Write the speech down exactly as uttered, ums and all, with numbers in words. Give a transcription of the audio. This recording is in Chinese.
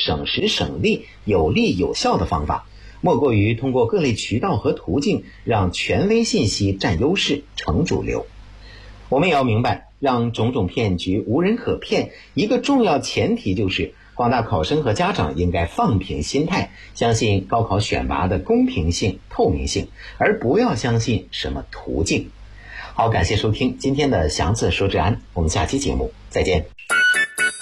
省时省力、有力有效的方法，莫过于通过各类渠道和途径让权威信息占优势成主流。我们也要明白，让种种骗局无人可骗，一个重要前提就是广大考生和家长应该放平心态，相信高考选拔的公平性、透明性，而不要相信什么途径。好，感谢收听今天的详字说治安，我们下期节目再见。